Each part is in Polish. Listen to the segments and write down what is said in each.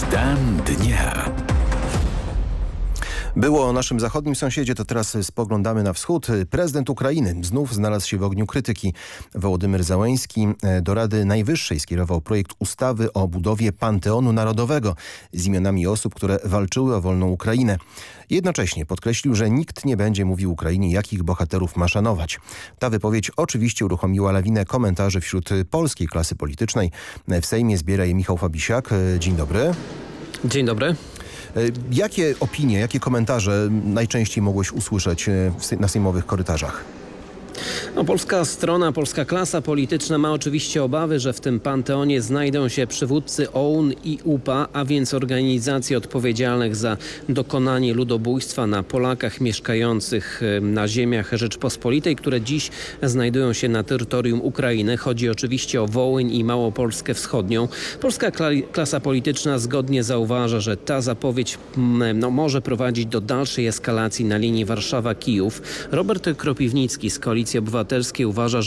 Stan dnia. Było o naszym zachodnim sąsiedzie, to teraz spoglądamy na wschód. Prezydent Ukrainy znów znalazł się w ogniu krytyki. Wołodymyr Zełenski do Rady Najwyższej skierował projekt ustawy o budowie Panteonu Narodowego z imionami osób, które walczyły o wolną Ukrainę. Jednocześnie podkreślił, że nikt nie będzie mówił Ukrainie, jakich bohaterów ma szanować. Ta wypowiedź oczywiście uruchomiła lawinę komentarzy wśród polskiej klasy politycznej. W Sejmie zbiera je Michał Fabisiak. Dzień dobry. Dzień dobry. Jakie opinie, jakie komentarze najczęściej mogłeś usłyszeć na sejmowych korytarzach? Polska strona, polska klasa polityczna ma oczywiście obawy, że w tym panteonie znajdą się przywódcy OUN i UPA, a więc organizacji odpowiedzialnych za dokonanie ludobójstwa na Polakach mieszkających na ziemiach Rzeczpospolitej, które dziś znajdują się na terytorium Ukrainy. Chodzi oczywiście o Wołyń i Małopolskę Wschodnią. Polska klasa polityczna zgodnie zauważa, że ta zapowiedź może prowadzić do dalszej eskalacji na linii Warszawa-Kijów. Robert Kropiwnicki z Koalicji Obywatelskiej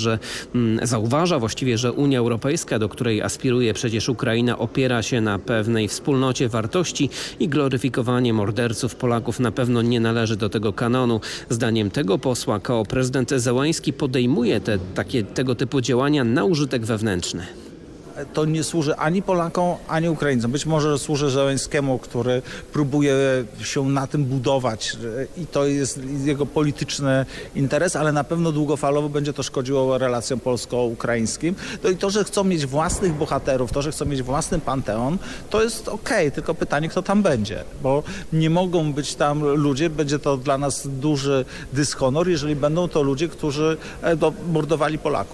zauważa właściwie, że Unia Europejska, do której aspiruje przecież Ukraina, opiera się na pewnej wspólnocie wartości i gloryfikowanie morderców Polaków na pewno nie należy do tego kanonu. Zdaniem tego posła koło prezydent Zełenski podejmuje tego typu działania na użytek wewnętrzny. To nie służy ani Polakom, ani Ukraińcom. Być może służy Zełenskiemu, który próbuje się na tym budować i to jest jego polityczny interes, ale na pewno długofalowo będzie to szkodziło relacjom polsko-ukraińskim. I to, że chcą mieć własnych bohaterów, to, że chcą mieć własny panteon, to jest okej, tylko pytanie, kto tam będzie, bo nie mogą być tam ludzie, będzie to dla nas duży dyshonor, jeżeli będą to ludzie, którzy mordowali Polaków.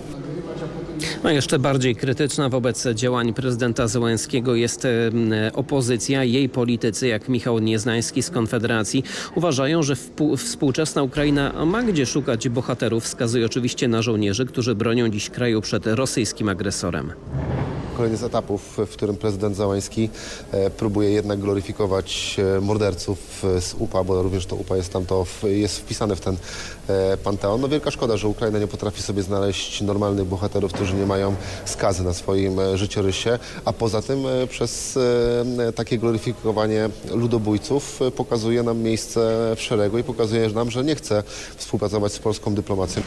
Jeszcze bardziej krytyczna wobec działań prezydenta Zełenskiego jest opozycja. Jej politycy, jak Michał Nieznański z Konfederacji, uważają, że współczesna Ukraina ma gdzie szukać bohaterów. Wskazuje oczywiście na żołnierzy, którzy bronią dziś kraju przed rosyjskim agresorem. Kolejny z etapów, w którym prezydent Zełenski próbuje jednak gloryfikować morderców z UPA, bo również to UPA jest wpisane w ten panteon. Wielka szkoda, że Ukraina nie potrafi sobie znaleźć normalnych bohaterów, którzy nie mają skazy na swoim życiorysie, a poza tym przez takie gloryfikowanie ludobójców pokazuje nam miejsce w szeregu i pokazuje nam, że nie chce współpracować z polską dyplomacją.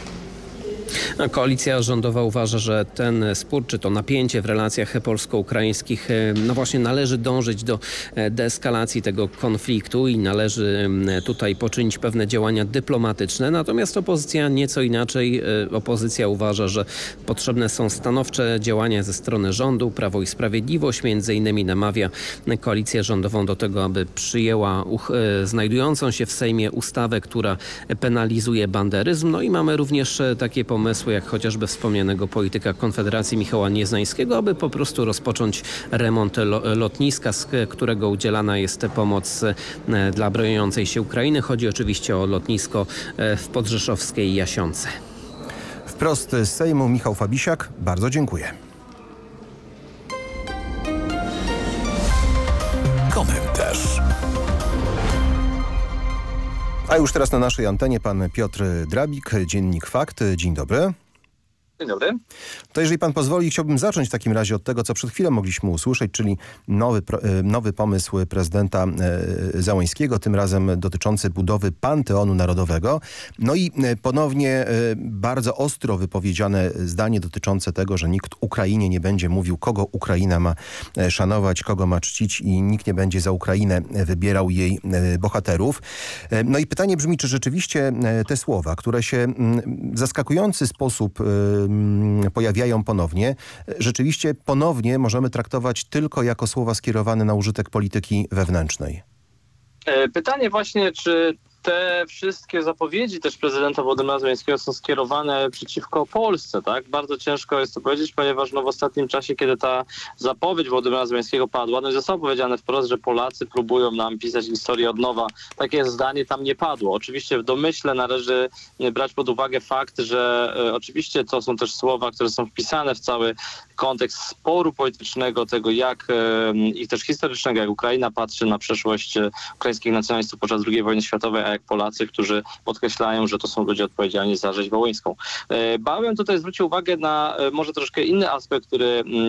Koalicja rządowa uważa, że ten spór, czy to napięcie w relacjach polsko-ukraińskich, właśnie należy dążyć do deeskalacji tego konfliktu i należy tutaj poczynić pewne działania dyplomatyczne. Natomiast opozycja nieco inaczej. Opozycja uważa, że potrzebne są stanowcze działania ze strony rządu. Prawo i Sprawiedliwość między innymi namawia koalicję rządową do tego, aby przyjęła znajdującą się w Sejmie ustawę, która penalizuje banderyzm. I mamy również takie pomysły, jak chociażby wspomnianego polityka Konfederacji Michała Nieznańskiego, aby po prostu rozpocząć remont lotniska, z którego udzielana jest pomoc dla broniącej się Ukrainy. Chodzi oczywiście o lotnisko w podrzeszowskiej Jasionce. Wprost z Sejmu Michał Fabisiak. Bardzo dziękuję. Komentarz. A już teraz na naszej antenie pan Piotr Drabik, Dziennik Fakt. Dzień dobry. Dzień dobry. To jeżeli pan pozwoli, chciałbym zacząć w takim razie od tego, co przed chwilą mogliśmy usłyszeć, czyli nowy pomysł prezydenta Zełenskiego, tym razem dotyczący budowy Panteonu Narodowego. I ponownie bardzo ostro wypowiedziane zdanie dotyczące tego, że nikt Ukrainie nie będzie mówił, kogo Ukraina ma szanować, kogo ma czcić i nikt nie będzie za Ukrainę wybierał jej bohaterów. I pytanie brzmi, czy rzeczywiście te słowa, które się w zaskakujący sposób pojawiają ponownie, rzeczywiście ponownie możemy traktować tylko jako słowa skierowane na użytek polityki wewnętrznej. Pytanie właśnie, czy te wszystkie zapowiedzi też prezydenta Wołodymyra Zełenskiego są skierowane przeciwko Polsce, tak? Bardzo ciężko jest to powiedzieć, ponieważ w ostatnim czasie, kiedy ta zapowiedź Wołodymyra Zełenskiego padła, i zostało powiedziane wprost, że Polacy próbują nam pisać historię od nowa. Takie zdanie tam nie padło. Oczywiście w domyśle należy brać pod uwagę fakt, że oczywiście to są też słowa, które są wpisane w cały kontekst sporu politycznego, tego jak i też historycznego, jak Ukraina patrzy na przeszłość ukraińskich nacjonalistów podczas II wojny światowej, jak Polacy, którzy podkreślają, że to są ludzie odpowiedzialni za rzeź wołyńską. Bałem tutaj zwrócił uwagę na może troszkę inny aspekt, który